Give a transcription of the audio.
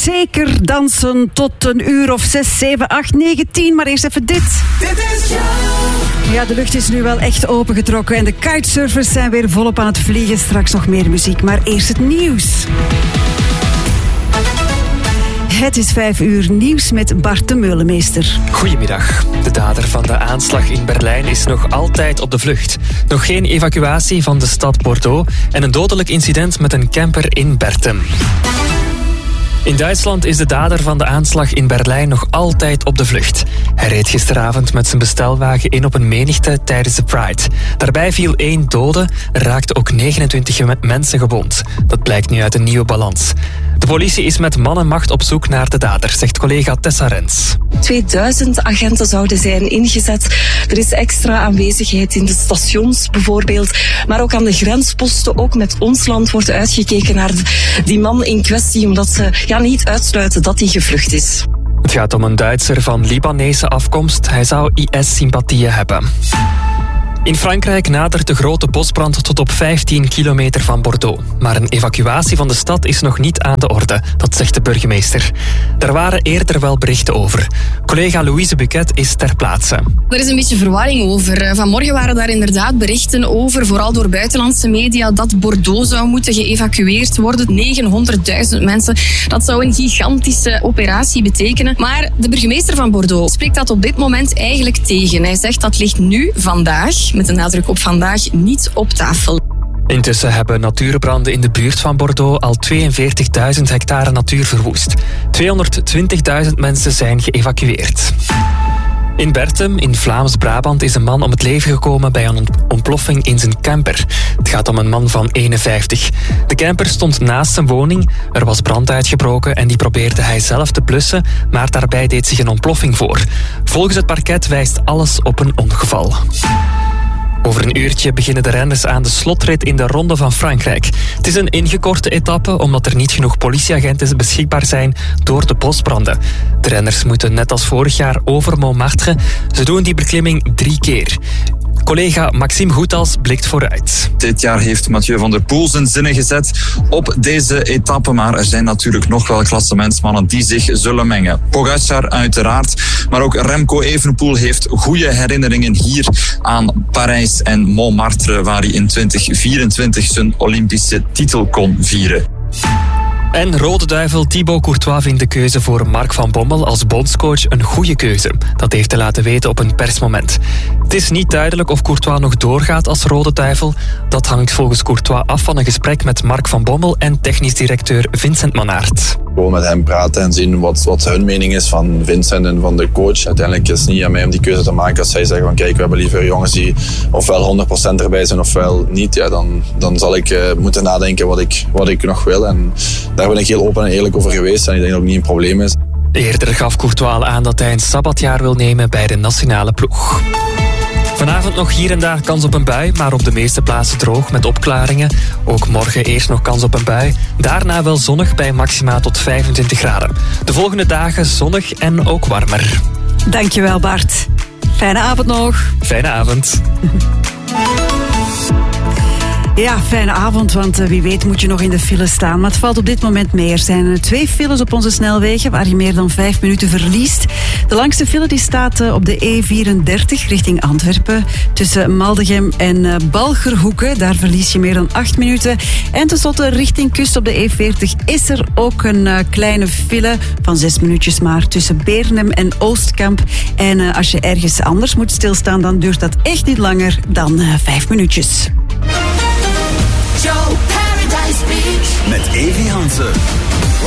zeker dansen tot een uur of 6, 7, 8, 9, 10. Maar eerst even dit. Dit is jou. Ja, de lucht is nu wel echt opengetrokken en de kitesurfers zijn weer volop aan het vliegen. Straks nog meer muziek, maar eerst het nieuws. Het is 5 uur, nieuws met Bart de Meulemeester. Goedemiddag. De dader van de aanslag in Berlijn is nog altijd op de vlucht. Nog geen evacuatie van de stad Bordeaux en een dodelijk incident met een camper in Bertum. In Duitsland is de dader van de aanslag in Berlijn nog altijd op de vlucht. Hij reed gisteravond met zijn bestelwagen in op een menigte tijdens de Pride. Daarbij viel 1 dode, er raakten ook 29 mensen gewond. Dat blijkt nu uit een nieuwe balans. De politie is met man en macht op zoek naar de dader, zegt collega Tessa Rens. 2000 agenten zouden zijn ingezet. Er is extra aanwezigheid in de stations bijvoorbeeld, maar ook aan de grensposten. Ook met ons land wordt uitgekeken naar die man in kwestie, omdat ze niet uitsluiten dat hij gevlucht is. Het gaat om een Duitser van Libanese afkomst. Hij zou IS-sympathieën hebben. In Frankrijk nadert de grote bosbrand tot op 15 kilometer van Bordeaux. Maar een evacuatie van de stad is nog niet aan de orde, dat zegt de burgemeester. Er waren eerder wel berichten over. Collega Louise Buquet is ter plaatse. Er is een beetje verwarring over. Vanmorgen waren daar inderdaad berichten over, vooral door buitenlandse media, dat Bordeaux zou moeten geëvacueerd worden. 900.000 mensen. Dat zou een gigantische operatie betekenen. Maar de burgemeester van Bordeaux spreekt dat op dit moment eigenlijk tegen. Hij zegt dat ligt nu, vandaag, met een nadruk op vandaag, niet op tafel. Intussen hebben natuurbranden in de buurt van Bordeaux al 42.000 hectare natuur verwoest. 220.000 mensen zijn geëvacueerd. In Bertum, in Vlaams-Brabant, is een man om het leven gekomen bij een ontploffing in zijn camper. Het gaat om een man van 51. De camper stond naast zijn woning, er was brand uitgebroken en die probeerde hij zelf te blussen, maar daarbij deed zich een ontploffing voor. Volgens het parket wijst alles op een ongeval. Over een uurtje beginnen de renners aan de slotrit in de Ronde van Frankrijk. Het is een ingekorte etappe omdat er niet genoeg politieagenten beschikbaar zijn door de bosbranden. De renners moeten net als vorig jaar over Montmartre. Ze doen die beklimming 3 keer. Collega Maxime Goethals blikt vooruit. Dit jaar heeft Mathieu van der Poel zijn zinnen gezet op deze etappe. Maar er zijn natuurlijk nog wel klassementsmannen die zich zullen mengen. Pogacar uiteraard, maar ook Remco Evenepoel heeft goede herinneringen hier aan Parijs en Montmartre, waar hij in 2024 zijn Olympische titel kon vieren. En Rode Duivel Thibaut Courtois vindt de keuze voor Mark van Bommel als bondscoach een goede keuze. Dat heeft hij laten weten op een persmoment. Het is niet duidelijk of Courtois nog doorgaat als Rode Duivel. Dat hangt volgens Courtois af van een gesprek met Mark van Bommel en technisch directeur Vincent Mannaert. Gewoon met hem praten en zien wat hun mening is van Vincent en van de coach. Uiteindelijk is het niet aan mij om die keuze te maken. Als zij zeggen van kijk, we hebben liever jongens die ofwel 100% erbij zijn ofwel niet. Ja, dan zal ik moeten nadenken wat ik nog wil. En daar ben ik heel open en eerlijk over geweest en ik denk dat het niet een probleem is. Eerder gaf Courtois aan dat hij een sabbatjaar wil nemen bij de nationale ploeg. Vanavond nog hier en daar kans op een bui, maar op de meeste plaatsen droog met opklaringen. Ook morgen eerst nog kans op een bui. Daarna wel zonnig bij maxima tot 25 graden. De volgende dagen zonnig en ook warmer. Dankjewel Bart. Fijne avond nog. Fijne avond. Ja, fijne avond, want wie weet moet je nog in de file staan. Maar het valt op dit moment mee. Er zijn 2 files op onze snelwegen waar je meer dan 5 minuten verliest. De langste file die staat op de E34 richting Antwerpen. Tussen Maldegem en Balgerhoeken. Daar verlies je meer dan 8 minuten. En tenslotte richting kust op de E40 is er ook een kleine file van 6 minuutjes maar tussen Beernem en Oostkamp. En als je ergens anders moet stilstaan, dan duurt dat echt niet langer dan 5 minuutjes.